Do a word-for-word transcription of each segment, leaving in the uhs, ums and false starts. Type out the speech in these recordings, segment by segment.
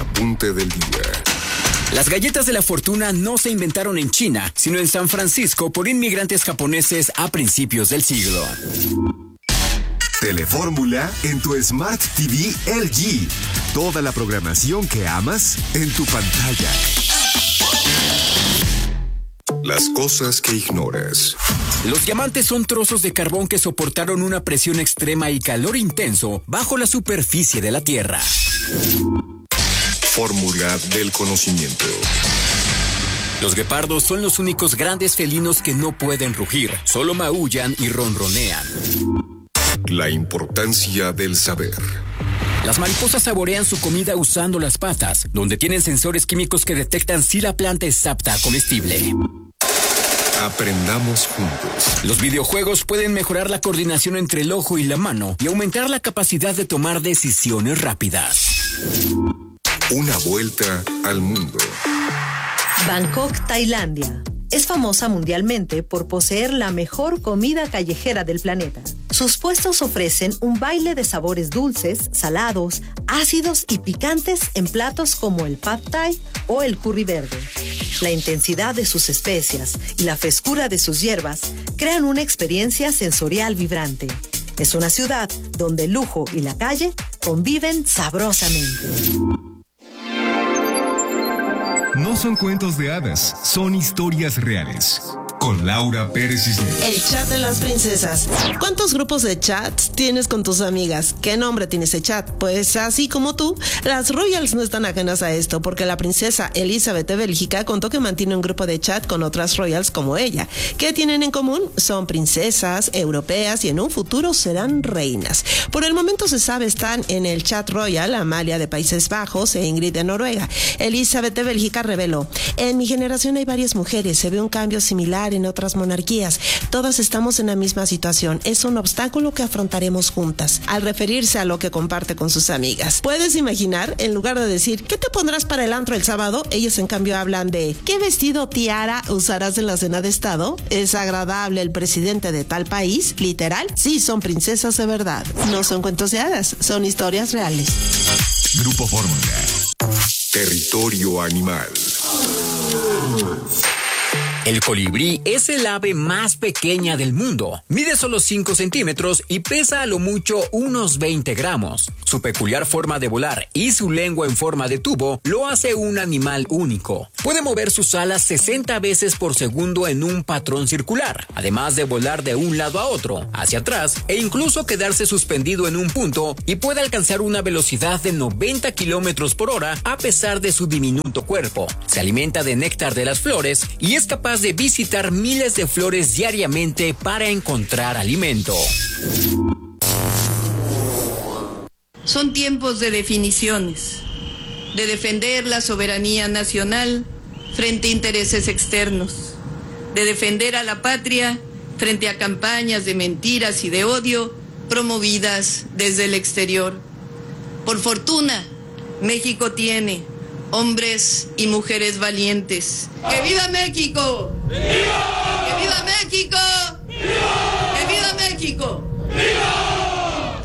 apunte del día. Las galletas de la fortuna no se inventaron en China, sino en San Francisco por inmigrantes japoneses a principios del siglo. Telefórmula en tu Smart T V L G. Toda la programación que amas en tu pantalla. Las cosas que ignoras. Los diamantes son trozos de carbón que soportaron una presión extrema y calor intenso bajo la superficie de la Tierra. Fórmula del conocimiento. Los guepardos son los únicos grandes felinos que no pueden rugir, solo maullan y ronronean. La importancia del saber. Las mariposas saborean su comida usando las patas, donde tienen sensores químicos que detectan si la planta es apta a comestible. Aprendamos juntos. Los videojuegos pueden mejorar la coordinación entre el ojo y la mano y aumentar la capacidad de tomar decisiones rápidas. Una vuelta al mundo. Bangkok, Tailandia. Es famosa mundialmente por poseer la mejor comida callejera del planeta. Sus puestos ofrecen un baile de sabores dulces, salados, ácidos y picantes en platos como el pad thai o el curry verde. La intensidad de sus especias y la frescura de sus hierbas crean una experiencia sensorial vibrante. Es una ciudad donde el lujo y la calle conviven sabrosamente. No son cuentos de hadas, son historias reales. Con Laura Pérez Cisneros. El chat de las princesas. ¿Cuántos grupos de chats tienes con tus amigas? ¿Qué nombre tiene ese chat? Pues así como tú, las royals no están ajenas a esto, porque la princesa Elizabeth de Bélgica contó que mantiene un grupo de chat con otras royals como ella. ¿Qué tienen en común? Son princesas europeas y en un futuro serán reinas. Por el momento se sabe están en el chat royal Amalia de Países Bajos e Ingrid de Noruega. Elizabeth de Bélgica reveló: en mi generación hay varias mujeres, se ve un cambio similar en otras monarquías. Todas estamos en la misma situación. Es un obstáculo que afrontaremos juntas. Al referirse a lo que comparte con sus amigas. ¿Puedes imaginar? En lugar de decir, ¿qué te pondrás para el antro el sábado? Ellos en cambio hablan de, ¿qué vestido tiara usarás en la cena de estado? ¿Es agradable el presidente de tal país? ¿Literal? Sí, son princesas de verdad. No son cuentos de hadas, son historias reales. Grupo Fórmula. Territorio animal. El colibrí es el ave más pequeña del mundo. Mide solo cinco centímetros y pesa a lo mucho unos veinte gramos. Su peculiar forma de volar y su lengua en forma de tubo lo hace un animal único. Puede mover sus alas sesenta veces por segundo en un patrón circular, además de volar de un lado a otro, hacia atrás e incluso quedarse suspendido en un punto, y puede alcanzar una velocidad de noventa kilómetros por hora a pesar de su diminuto cuerpo. Se alimenta de néctar de las flores y es capaz de visitar miles de flores diariamente para encontrar alimento. Son tiempos de definiciones, de defender la soberanía nacional frente a intereses externos, de defender a la patria frente a campañas de mentiras y de odio promovidas desde el exterior. Por fortuna, México tiene hombres y mujeres valientes. ¡Que viva México! ¡Viva! ¡Que viva México! ¡Viva! ¡Que viva México! ¡Viva!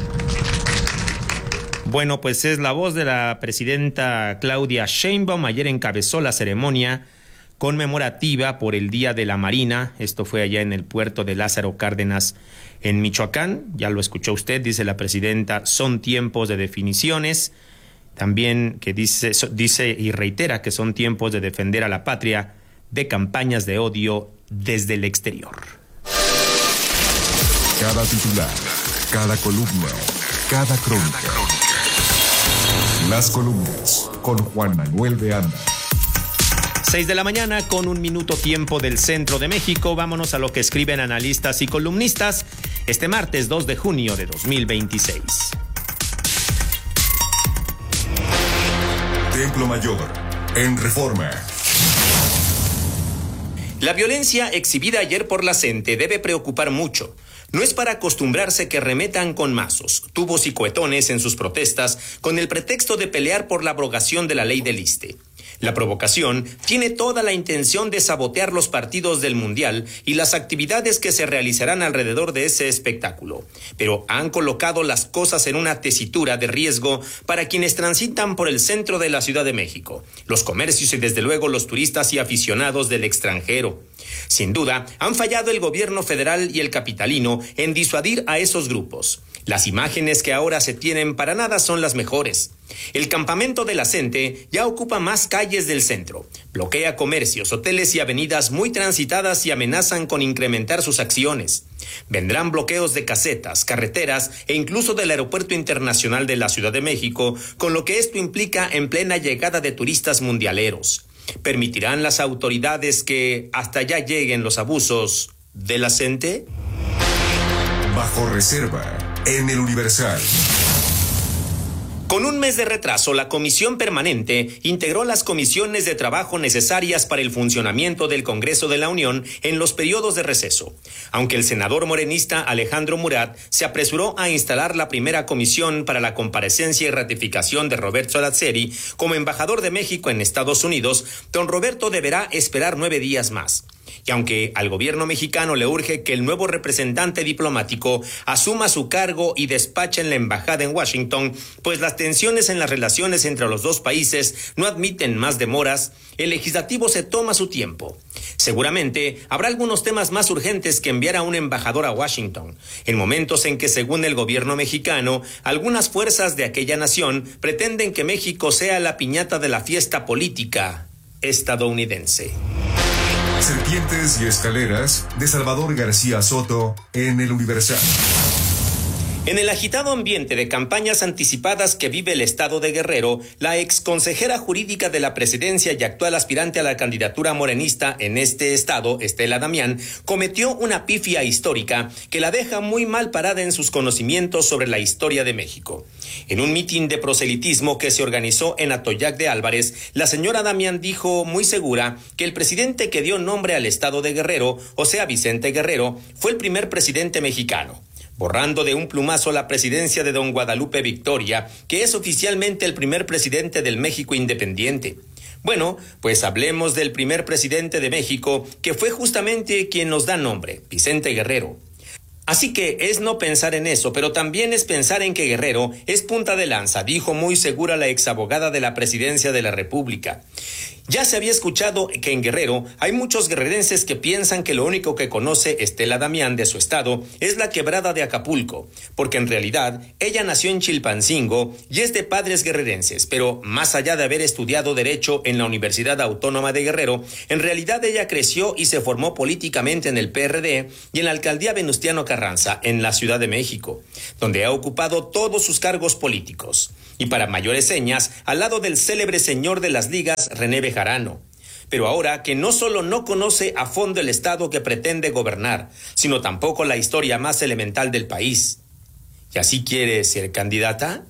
Bueno, pues es la voz de la presidenta Claudia Sheinbaum. Ayer encabezó la ceremonia conmemorativa por el Día de la Marina. Esto fue allá en el puerto de Lázaro Cárdenas, en Michoacán. Ya lo escuchó usted, dice la presidenta, son tiempos de definiciones. También que dice, dice y reitera que son tiempos de defender a la patria de campañas de odio desde el exterior. Cada titular, cada columna, cada crónica. Las columnas con Juan Manuel de Anda. Seis de la mañana con un minuto tiempo del centro de México. Vámonos a lo que escriben analistas y columnistas este martes dos de junio de dos mil veintiséis. Templo Mayor, en Reforma. La violencia exhibida ayer por la CENTE debe preocupar mucho. No es para acostumbrarse que remetan con mazos, tubos y cohetones en sus protestas con el pretexto de pelear por la abrogación de la ley del I S S S T E. La provocación tiene toda la intención de sabotear los partidos del Mundial y las actividades que se realizarán alrededor de ese espectáculo, pero han colocado las cosas en una tesitura de riesgo para quienes transitan por el centro de la Ciudad de México, los comercios y desde luego los turistas y aficionados del extranjero. Sin duda, han fallado el gobierno federal y el capitalino en disuadir a esos grupos. Las imágenes que ahora se tienen para nada son las mejores. El campamento de la CENTE ya ocupa más calles del centro, bloquea comercios, hoteles y avenidas muy transitadas y amenazan con incrementar sus acciones. Vendrán bloqueos de casetas, carreteras e incluso del Aeropuerto Internacional de la Ciudad de México, con lo que esto implica en plena llegada de turistas mundialeros. ¿Permitirán las autoridades que hasta allá lleguen los abusos de la CENTE? Bajo reserva, en el Universal. Con un mes de retraso, la Comisión Permanente integró las comisiones de trabajo necesarias para el funcionamiento del Congreso de la Unión en los periodos de receso. Aunque el senador morenista Alejandro Murat se apresuró a instalar la primera comisión para la comparecencia y ratificación de Roberto Alazzeri como embajador de México en Estados Unidos, don Roberto deberá esperar nueve días más. Y aunque al gobierno mexicano le urge que el nuevo representante diplomático asuma su cargo y despache en la embajada en Washington, pues las tensiones en las relaciones entre los dos países no admiten más demoras, el legislativo se toma su tiempo. Seguramente habrá algunos temas más urgentes que enviar a un embajador a Washington, en momentos en que, según el gobierno mexicano, algunas fuerzas de aquella nación pretenden que México sea la piñata de la fiesta política estadounidense. Serpientes y escaleras de Salvador García Soto en el Universal. En el agitado ambiente de campañas anticipadas que vive el estado de Guerrero, la exconsejera jurídica de la presidencia y actual aspirante a la candidatura morenista en este estado, Estela Damián, cometió una pifia histórica que la deja muy mal parada en sus conocimientos sobre la historia de México. En un mitin de proselitismo que se organizó en Atoyac de Álvarez, la señora Damián dijo muy segura que el presidente que dio nombre al estado de Guerrero, o sea Vicente Guerrero, fue el primer presidente mexicano, borrando de un plumazo la presidencia de don Guadalupe Victoria, que es oficialmente el primer presidente del México independiente. Bueno, pues hablemos del primer presidente de México, que fue justamente quien nos da nombre, Vicente Guerrero. Así que es no pensar en eso, pero también es pensar en que Guerrero es punta de lanza, dijo muy segura la exabogada de la presidencia de la República. Ya se había escuchado que en Guerrero hay muchos guerrerenses que piensan que lo único que conoce Estela Damián de su estado es la quebrada de Acapulco, porque en realidad ella nació en Chilpancingo y es de padres guerrerenses, pero más allá de haber estudiado Derecho en la Universidad Autónoma de Guerrero, en realidad ella creció y se formó políticamente en el P R D y en la alcaldía Venustiano Carranza, en la Ciudad de México, donde ha ocupado todos sus cargos políticos. Y para mayores señas, al lado del célebre señor de las ligas, René Bejarano. Pero ahora que no solo no conoce a fondo el estado que pretende gobernar, sino tampoco la historia más elemental del país. ¿Y así quiere ser candidata?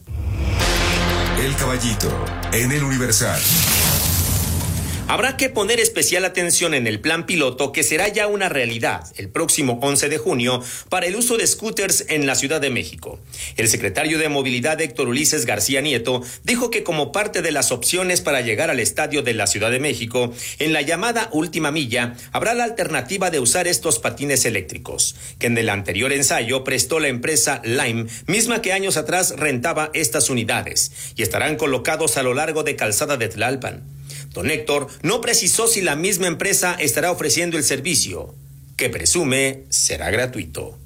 El Caballito, en el Universal. Habrá que poner especial atención en el plan piloto que será ya una realidad el próximo once de junio para el uso de scooters en la Ciudad de México. El secretario de Movilidad Héctor Ulises García Nieto dijo que como parte de las opciones para llegar al estadio de la Ciudad de México, en la llamada última milla habrá la alternativa de usar estos patines eléctricos, que en el anterior ensayo prestó la empresa Lime, misma que años atrás rentaba estas unidades, y estarán colocados a lo largo de Calzada de Tlalpan. Don Héctor no precisó si la misma empresa estará ofreciendo el servicio, que presume será gratuito.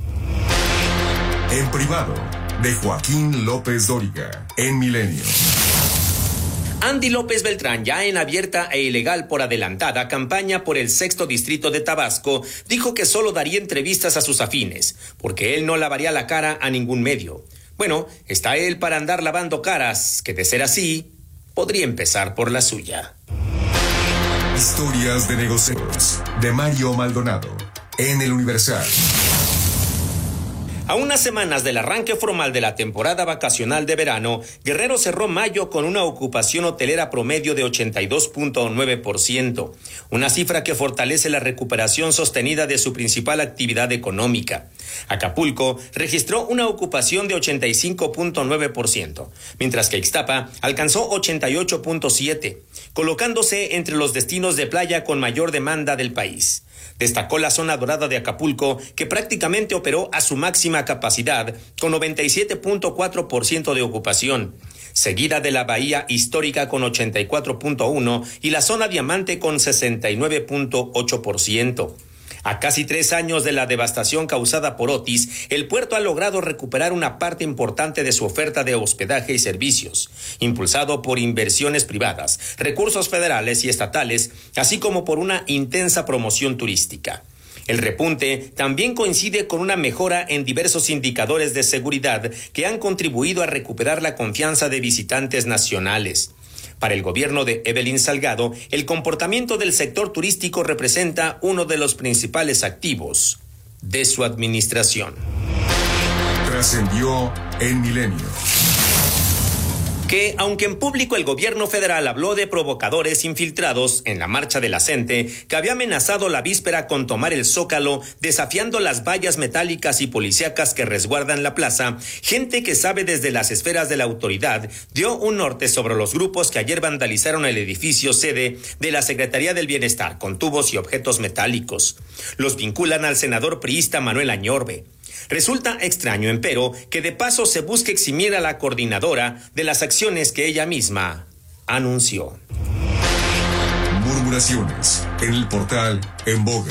En privado, de Joaquín López Dóriga, en Milenio. Andy López Beltrán, ya en abierta e ilegal por adelantada campaña por el sexto distrito de Tabasco, dijo que solo daría entrevistas a sus afines, porque él no lavaría la cara a ningún medio. Bueno, está él para andar lavando caras, que de ser así, podría empezar por la suya. Historias de negocios, de Mario Maldonado, en el Universal. A unas semanas del arranque formal de la temporada vacacional de verano, Guerrero cerró mayo con una ocupación hotelera promedio de ochenta y dos punto nueve por ciento, una cifra que fortalece la recuperación sostenida de su principal actividad económica. Acapulco registró una ocupación de ochenta y cinco punto nueve por ciento, mientras que Ixtapa alcanzó ochenta y ocho punto siete por ciento, colocándose entre los destinos de playa con mayor demanda del país. Destacó la zona dorada de Acapulco, que prácticamente operó a su máxima capacidad, con noventa y siete punto cuatro por ciento de ocupación, seguida de la Bahía Histórica con ochenta y cuatro punto uno por ciento y la zona Diamante con sesenta y nueve punto ocho por ciento. A casi tres años de la devastación causada por Otis, el puerto ha logrado recuperar una parte importante de su oferta de hospedaje y servicios, impulsado por inversiones privadas, recursos federales y estatales, así como por una intensa promoción turística. El repunte también coincide con una mejora en diversos indicadores de seguridad que han contribuido a recuperar la confianza de visitantes nacionales. Para el gobierno de Evelyn Salgado, el comportamiento del sector turístico representa uno de los principales activos de su administración. Trascendió en Milenio que, aunque en público el gobierno federal habló de provocadores infiltrados en la marcha de la CENTE, que había amenazado la víspera con tomar el Zócalo, desafiando las vallas metálicas y policíacas que resguardan la plaza, gente que sabe desde las esferas de la autoridad dio un norte sobre los grupos que ayer vandalizaron el edificio sede de la Secretaría del Bienestar con tubos y objetos metálicos. Los vinculan al senador priista Manuel Añorbe. Resulta extraño, empero, que de paso se busque eximir a la coordinadora de las acciones que ella misma anunció. Murmuraciones en el portal En Boga.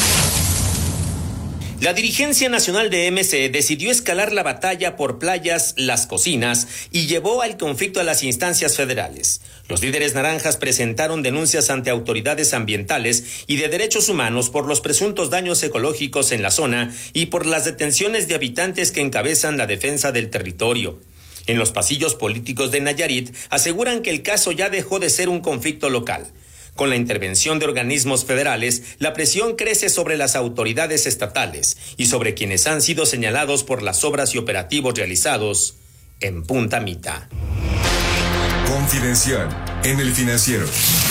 La dirigencia nacional de M C decidió escalar la batalla por Playas Las Cocinas y llevó al conflicto a las instancias federales. Los líderes naranjas presentaron denuncias ante autoridades ambientales y de derechos humanos por los presuntos daños ecológicos en la zona y por las detenciones de habitantes que encabezan la defensa del territorio. En los pasillos políticos de Nayarit aseguran que el caso ya dejó de ser un conflicto local. Con la intervención de organismos federales, la presión crece sobre las autoridades estatales y sobre quienes han sido señalados por las obras y operativos realizados en Punta Mita. Confidencial en El Financiero.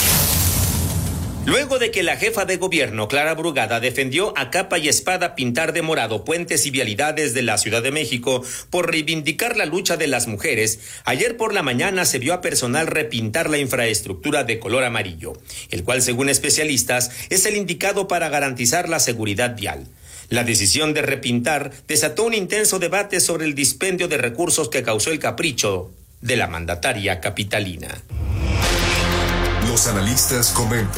Luego de que la jefa de gobierno, Clara Brugada, defendió a capa y espada pintar de morado puentes y vialidades de la Ciudad de México por reivindicar la lucha de las mujeres, ayer por la mañana se vio a personal repintar la infraestructura de color amarillo, el cual, según especialistas, es el indicado para garantizar la seguridad vial. La decisión de repintar desató un intenso debate sobre el dispendio de recursos que causó el capricho de la mandataria capitalina. Los analistas comentan.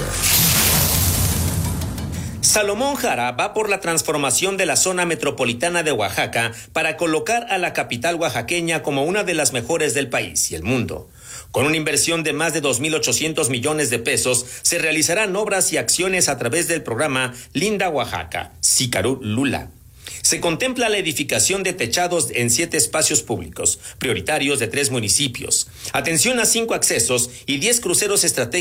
Salomón Jara va por la transformación de la zona metropolitana de Oaxaca para colocar a la capital oaxaqueña como una de las mejores del país y el mundo. Con una inversión de más de dos mil ochocientos millones de pesos, se realizarán obras y acciones a través del programa Linda Oaxaca, Sicarú Lula. Se contempla la edificación de techados en siete espacios públicos, prioritarios de tres municipios, atención a cinco accesos y diez cruceros estratégicos